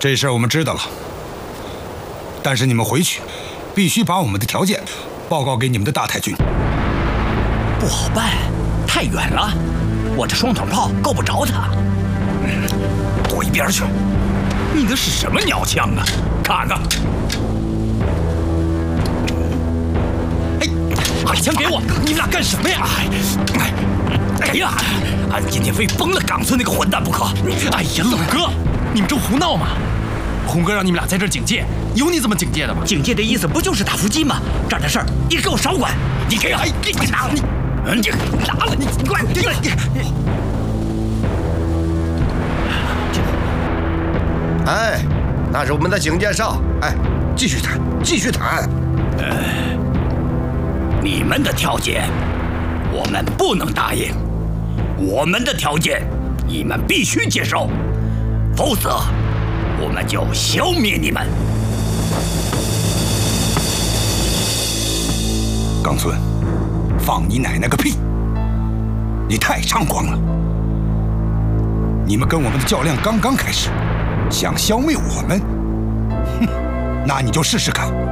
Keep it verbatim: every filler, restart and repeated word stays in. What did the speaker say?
这事儿我们知道了，但是你们回去必须把我们的条件报告给你们的大太君。 不好办，太远了，我这双筒炮够不着他。 嗯，躲一边去。 你那是什么鸟枪啊？看看。哎，把枪给我！你们俩干什么呀？哎，哎呀，俺今天非崩了冈村那个混蛋不可！哎呀，冷哥，你们正胡闹吗？红哥让你们俩在这警戒，有你这么警戒的吗？警戒的意思不就是打伏击吗？这儿的事儿你给我少管！你给我，你你拿了你。 你拿了你，你快给我！ 哎，那是我们的警戒哨。哎，继续谈，继续谈。 呃，你们的条件我们不能答应，我们的条件你们必须接受，否则我们就消灭你们。 冈村。 放你奶奶个屁！你太猖狂了！你们跟我们的较量刚刚开始，想消灭我们，哼，那你就试试看。